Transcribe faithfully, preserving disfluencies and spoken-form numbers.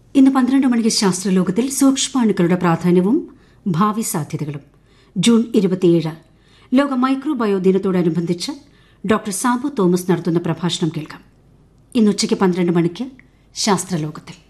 ഇന്ന് പന്ത്രണ്ട് മണിക്ക് ശാസ്ത്രലോകത്തിൽ സൂക്ഷ്മാണുക്കളുടെ പ്രാധാന്യവും ഭാവി സാധ്യതകളും ജൂൺ ഇരുപത്തിയേഴ് ലോക മൈക്രോബയോ ദിനത്തോടനുബന്ധിച്ച് ഡോക്ടർ സാബു തോമസ് നടത്തുന്ന പ്രഭാഷണം കേൾക്കാം. ഇന്ന് ഉച്ചയ്ക്ക് പന്ത്രണ്ട് മണിക്ക് ശാസ്ത്രലോകത്തിൽ